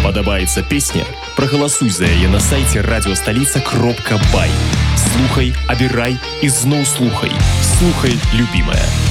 Падабаецца песня? Прагаласуй за яе на сайце радиостолица.бай. Слухай, абірай і зноў слухай. Слухай, любімая.